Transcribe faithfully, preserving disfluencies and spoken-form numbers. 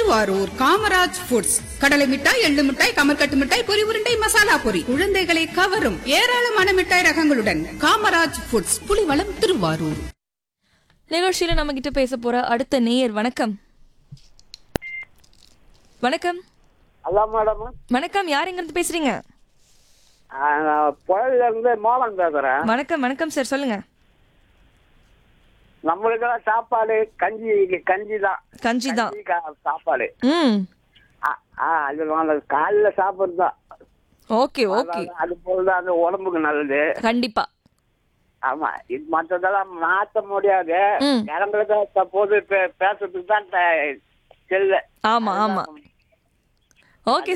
Thiruvarur Kamaraj foods. கடலை மிட்டாய், எள்ளு மிட்டாய், கமர்கட்டு மிட்டாய், பொரி உருண்டை, மசாலா பொரி, குழந்தைகளை கவரும் ஏராளமான மிட்டாய் ரகங்களுடன் காமராஜ் ஃபுட்ஸ், புலிவளம், திருவாரூர். நிகழ்ச்சியில நம்ம கிட்ட பேச போற அடுத்த நேயர். வணக்கம். வணக்கம். Hello madam. வணக்கம். யார் எங்க இருந்து பேசுறீங்க? புழல இருந்து மோகன் பேசுறேன். வணக்கம். வணக்கம் சார், சொல்லுங்க. நம்மளுக்கெல்லாம் சாப்பாடு கஞ்சி கஞ்சி தான். கஞ்சி தான் சாப்பாடு. ம் அது காலைல சாப்பிடுறது தான். Okay okay. அது போலதான் அந்த உடம்புக்கு நல்லது. கண்டிப்பா. ஆமா, இது மற்றதெல்லாம் மாற்ற முடியாது. ஜனங்களுக்கு போது பேசுறதுக்கு தான் செல்ல. ஆமா ஆமா. ஓகே